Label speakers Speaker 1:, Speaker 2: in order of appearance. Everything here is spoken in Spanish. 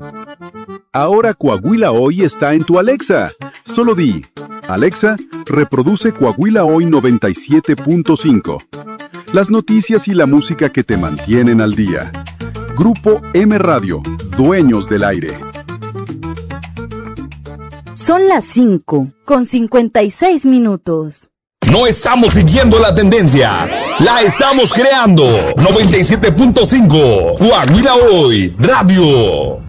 Speaker 1: Ahora Coahuila Hoy está en tu Alexa. Solo di, Alexa, reproduce Coahuila Hoy 97.5. Las noticias y la música que te mantienen al día. Grupo M Radio, dueños del aire.
Speaker 2: Son las 5:56.
Speaker 3: No estamos siguiendo la tendencia, la estamos creando. 97.5, Coahuila Hoy Radio.